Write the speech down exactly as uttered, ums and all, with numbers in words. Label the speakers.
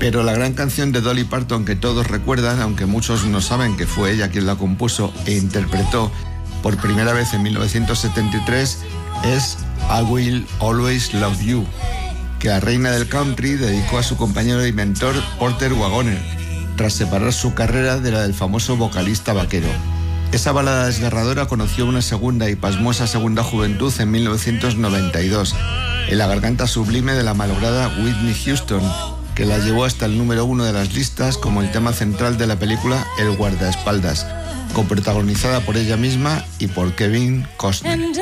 Speaker 1: Pero la gran canción de Dolly Parton que todos recuerdan, aunque muchos no saben que fue ella quien la compuso e interpretó por primera vez en mil novecientos setenta y tres, es I Will Always Love You, que la reina del country dedicó a su compañero y mentor Porter Wagoner, tras separar su carrera de la del famoso vocalista vaquero. Esa balada desgarradora conoció una segunda y pasmosa segunda juventud en mil novecientos noventa y dos, en la garganta sublime de la malograda Whitney Houston, que la llevó hasta el número uno de las listas como el tema central de la película El guardaespaldas, coprotagonizada por ella misma y por Kevin Costner.